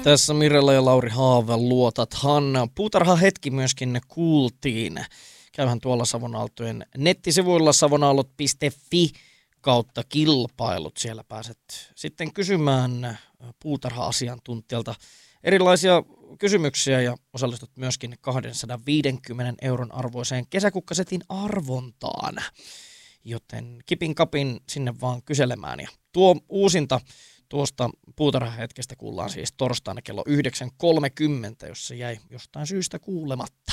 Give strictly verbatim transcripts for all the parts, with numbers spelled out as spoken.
Tässä Mirella ja Lauri Haavel luotathan. Puutarha hetki myöskin kuultiin. Käyhän tuolla Savonaaltojen nettisivuilla savonaallot piste fi kautta kilpailut. Siellä pääset sitten kysymään puutarha-asiantuntijalta erilaisia kysymyksiä ja osallistut myöskin kaksisataaviisikymmentä euron arvoiseen kesäkukkasetin arvontaan. Joten kipin kapin sinne vaan kyselemään. Ja tuo uusinta tuosta puutarhahetkestä kuullaan siis torstaina kello yhdeksän kolmekymmentä, jos se jäi jostain syystä kuulematta.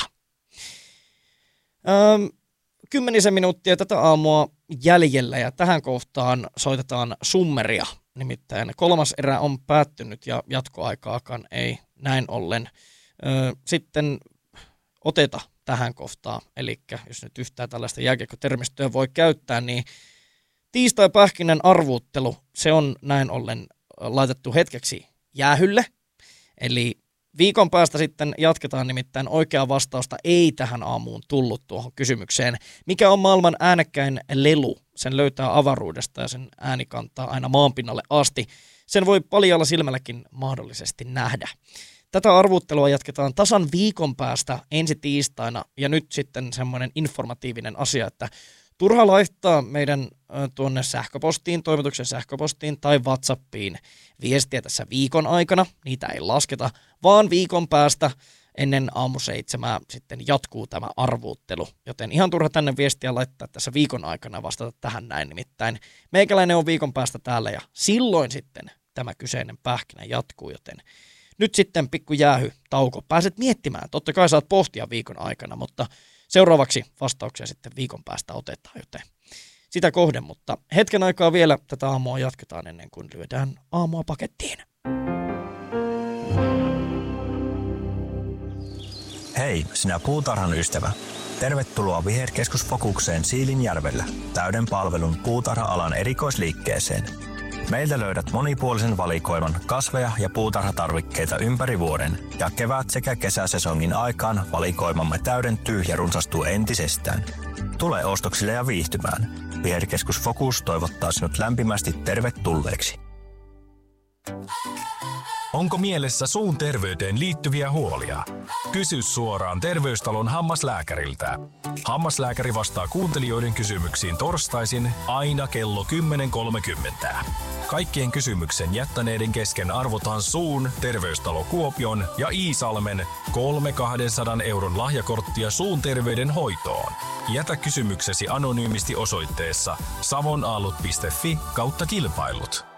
Öö, kymmenisen minuuttia tätä aamua jäljellä ja tähän kohtaan soitetaan summeria. Nimittäin kolmas erä on päättynyt ja jatkoaikaakaan ei näin ollen öö, sitten oteta tähän kohtaan. Eli jos nyt yhtään tällaista jääkiekkotermistöä voi käyttää, niin tiistai-pähkinän arvuuttelu, se on näin ollen laitettu hetkeksi jäähylle. Eli viikon päästä sitten jatketaan, nimittäin oikeaa vastausta ei tähän aamuun tullut tuohon kysymykseen. Mikä on maailman äänekkäin lelu? Sen löytää avaruudesta ja sen ääni kantaa aina maanpinnalle asti. Sen voi paljalla silmälläkin mahdollisesti nähdä. Tätä arvuuttelua jatketaan tasan viikon päästä ensi tiistaina ja nyt sitten semmoinen informatiivinen asia, että turha laittaa meidän tuonne sähköpostiin, toimituksen sähköpostiin tai WhatsAppiin viestiä tässä viikon aikana. Niitä ei lasketa, vaan viikon päästä ennen aamu seitsemää sitten jatkuu tämä arvuuttelu. Joten ihan turha tänne viestiä laittaa tässä viikon aikana vastata tähän näin. Nimittäin meikäläinen on viikon päästä täällä ja silloin sitten tämä kyseinen pähkinä jatkuu. Joten nyt sitten pikku jäähy, tauko. Pääset miettimään. Totta kai saat pohtia viikon aikana, mutta seuraavaksi vastauksia sitten viikon päästä otetaan, joten sitä kohden, mutta hetken aikaa vielä tätä aamua jatketaan ennen kuin lyödään aamua pakettiin. Hei, sinä puutarhan ystävä. Tervetuloa Viherkeskus Fokukseen Siilinjärvellä, täyden palvelun puutarha-alan erikoisliikkeeseen. Meiltä löydät monipuolisen valikoiman kasveja ja puutarhatarvikkeita ympäri vuoden ja kevät- sekä kesäsesongin aikaan valikoimamme täydentyy ja runsastuu entisestään. Tule ostoksille ja viihtymään. Viherkeskus Fokus toivottaa sinut lämpimästi tervetulleeksi. Onko mielessä suun terveyteen liittyviä huolia? Kysy suoraan Terveystalon hammaslääkäriltä. Hammaslääkäri vastaa kuuntelijoiden kysymyksiin torstaisin aina kello kymmenen kolmekymmentä. Kaikkien kysymyksen jättäneiden kesken arvotaan suun, Terveystalo Kuopion ja Iisalmen kolme kaksisataa euron lahjakorttia suun terveyden hoitoon. Jätä kysymyksesi anonyymisti osoitteessa savonaallot piste fi kautta kilpailut.